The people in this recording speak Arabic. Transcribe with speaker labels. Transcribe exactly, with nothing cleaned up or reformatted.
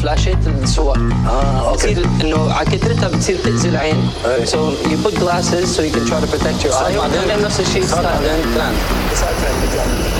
Speaker 1: فلاشات الصور.
Speaker 2: اه اوكي.
Speaker 1: تصير انه على كثرتها بتصير تاذي العين. so you put glasses so you can try to protect your eye. بعدين نفس الشيء صار بعدين ترند. صار ترند.